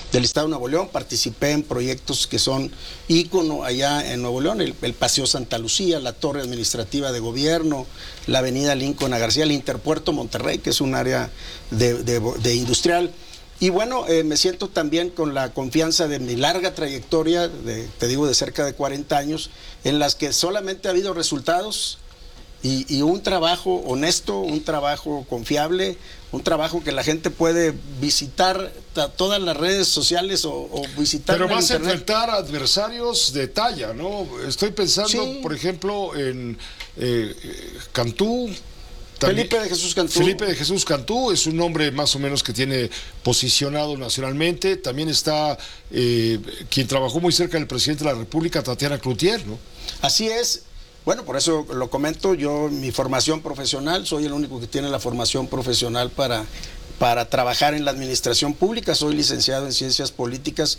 del Estado de Nuevo León. Participé en proyectos que son ícono allá en Nuevo León, el Paseo Santa Lucía, la Torre Administrativa de Gobierno, la Avenida Lincoln a García, el Interpuerto Monterrey, que es un área de industrial. Y bueno, me siento también con la confianza de mi larga trayectoria, te digo, de cerca de 40 años, en las que solamente ha habido resultados y un trabajo honesto, un trabajo confiable, un trabajo que la gente puede visitar todas las redes sociales o visitar. Pero vas a enfrentar adversarios de talla, ¿no? Estoy pensando, sí, por ejemplo, en Cantú. También, Felipe de Jesús Cantú. Felipe de Jesús Cantú es un hombre más o menos que tiene posicionado nacionalmente. También está quien trabajó muy cerca del presidente de la República, Tatiana Cloutier, ¿no? Así es. Bueno, por eso lo comento. Yo, mi formación profesional, soy el único que tiene la formación profesional para trabajar en la administración pública. Soy licenciado en Ciencias Políticas.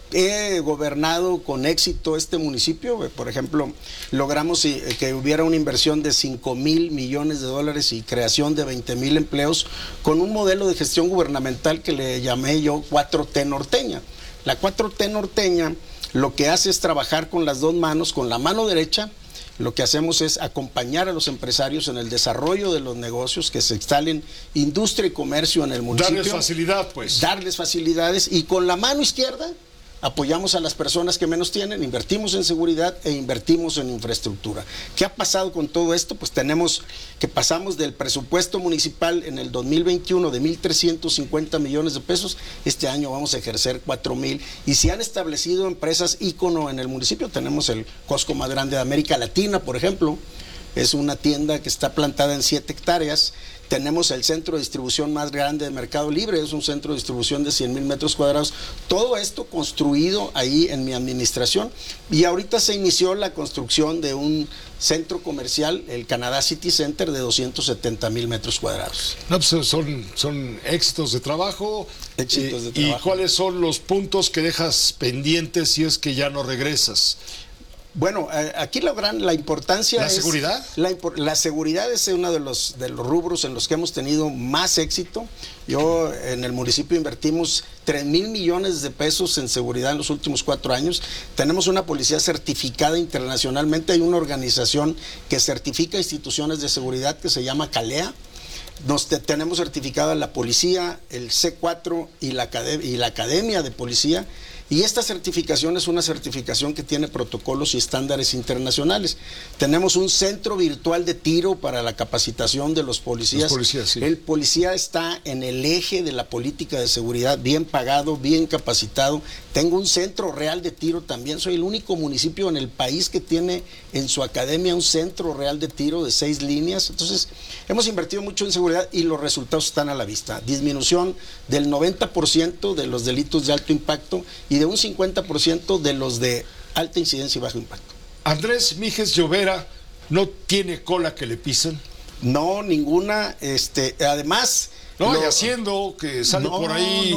He gobernado con éxito este municipio. Por ejemplo, logramos que hubiera una inversión de 5,000 millones de dólares y creación de 20,000 empleos con un modelo de gestión gubernamental que le llamé yo 4T norteña. La 4T norteña lo que hace es trabajar con las dos manos. Con la mano derecha, lo que hacemos es acompañar a los empresarios en el desarrollo de los negocios, que se instalen industria y comercio en el municipio. Darles facilidad, pues. Darles facilidades. Y con la mano izquierda apoyamos a las personas que menos tienen, invertimos en seguridad e invertimos en infraestructura. ¿Qué ha pasado con todo esto? Pues tenemos que pasamos del presupuesto municipal en el 2021 de 1,350 millones de pesos, este año vamos a ejercer 4,000, y se han establecido empresas ícono en el municipio. Tenemos el Costco más grande de América Latina, por ejemplo, es una tienda que está plantada en 7 hectáreas. Tenemos el centro de distribución más grande de Mercado Libre, es un centro de distribución de 100,000 metros cuadrados. Todo esto construido ahí en mi administración. Y ahorita se inició la construcción de un centro comercial, el Canadá City Center, de 270,000 metros cuadrados. No, pues son éxitos de trabajo. Éxitos de trabajo. ¿Y cuáles son los puntos que dejas pendientes si es que ya no regresas? Bueno, aquí la importancia es... ¿La seguridad? La seguridad es uno de los rubros en los que hemos tenido más éxito. Yo en el municipio invertimos 3,000 millones de pesos en seguridad en los últimos 4 años. Tenemos una policía certificada internacionalmente. Hay una organización que certifica instituciones de seguridad que se llama CALEA. Tenemos certificada la policía, el C4 y la Academia de Policía. Y esta certificación es una certificación que tiene protocolos y estándares internacionales. Tenemos un centro virtual de tiro para la capacitación de los policías. Sí. El policía está en el eje de la política de seguridad, bien pagado, bien capacitado. Tengo un centro real de tiro también. Soy el único municipio en el país que tiene en su academia un centro real de tiro de 6 líneas. Entonces, hemos invertido mucho en seguridad y los resultados están a la vista. Disminución del 90% de los delitos de alto impacto y de un 50% de los de alta incidencia y bajo impacto. Andrés Míguez Llovera no tiene cola que le pisen. No, ninguna. Además... No, y haciendo que sale por ahí.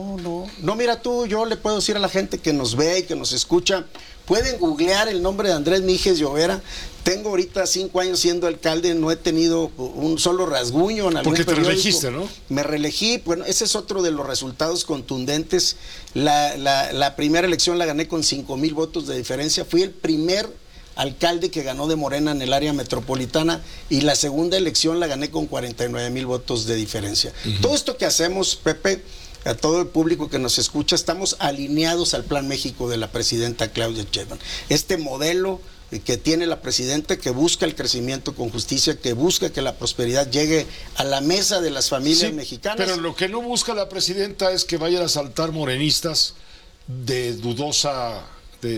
No, mira tú, yo le puedo decir a la gente que nos ve y que nos escucha, pueden googlear el nombre de Andrés Míguez Llovera. Tengo ahorita 5 años siendo alcalde, no he tenido un solo rasguño en algún periódico. Porque te reelegiste, ¿no? Me reelegí, bueno, ese es otro de los resultados contundentes. La primera elección la gané con 5,000 votos de diferencia. Fui el primer alcalde que ganó de Morena en el área metropolitana, y la segunda elección la gané con 49,000 votos de diferencia. Todo esto que hacemos, Pepe, a todo el público que nos escucha, estamos alineados al Plan México de la presidenta Claudia Sheinbaum. Este modelo que tiene la presidenta, que busca el crecimiento con justicia, que busca que la prosperidad llegue a la mesa de las familias mexicanas. Pero lo que no busca la presidenta es que vayan a saltar morenistas de dudosa...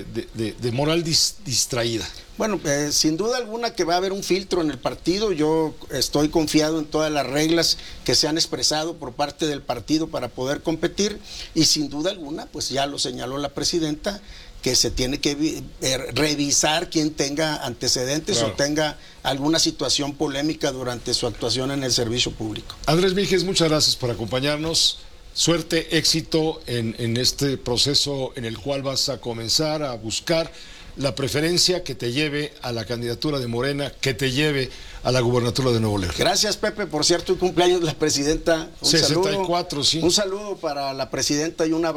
De moral distraída. Bueno, sin duda alguna que va a haber un filtro en el partido. Yo estoy confiado en todas las reglas que se han expresado por parte del partido para poder competir, y sin duda alguna, pues ya lo señaló la presidenta, que se tiene que revisar quien tenga antecedentes, claro, o tenga alguna situación polémica durante su actuación en el servicio público. Andrés Míguez, muchas gracias por acompañarnos. Suerte, éxito en este proceso en el cual vas a comenzar a buscar la preferencia que te lleve a la candidatura de Morena, que te lleve a la gubernatura de Nuevo León. Gracias, Pepe, por cierto, y cumpleaños de la presidenta. Un 64, saludo, sí. Un saludo para la presidenta y un abrazo.